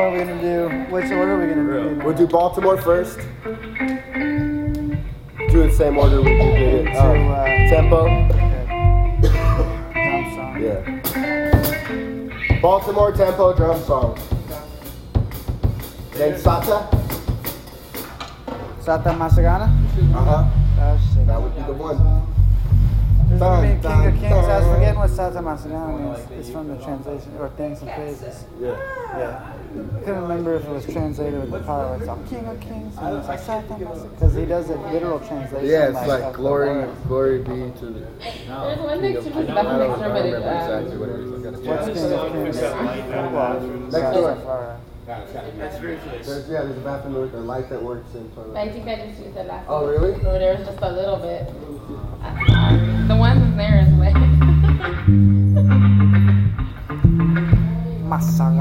are we gonna do? Which order are we gonna do? We'll do Baltimore first. Do it the same order we did it. Tempo. Drum song. Yeah. Baltimore tempo drum song. Then Sata. Sata Masagana? Uh-huh. Oh shit. That would be the one. There's gonna be King of Kings. I was forgetting what Sata Masagana means. It's from the translation, or Thanks and Praises. Yeah. Yeah. I couldn't remember if it was translated with the power. It's all King of Kings. And it's like Sata Masagana. Because he does a literal translation. Yeah, it's like of the glory words. be to the There's one next to I don't remember exactly what it is. I gotta What's check. King of Kings? Next door. That's There's a bathroom with a light that works in toilet. I think I just used it last Oh, week. really? Or there was just a little bit. The one in there is like. Masang.